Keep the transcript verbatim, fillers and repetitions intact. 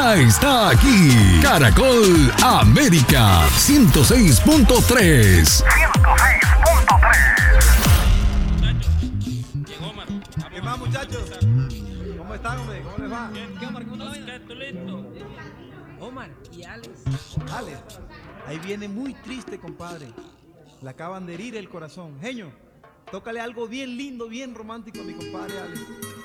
ya está aquí. Caracol América ciento seis punto tres. ciento seis punto tres. Llegó, Omar. ¿Qué más, muchachos? ¿Cómo están, hombre? ¿Cómo les va? ¿Qué, Omar? ¿Cómo te va? Listo. Omar y Alex. Alex, ahí viene muy triste, compadre. Le acaban de herir el corazón. Genio, tócale algo bien lindo, bien romántico a mi compadre Alex.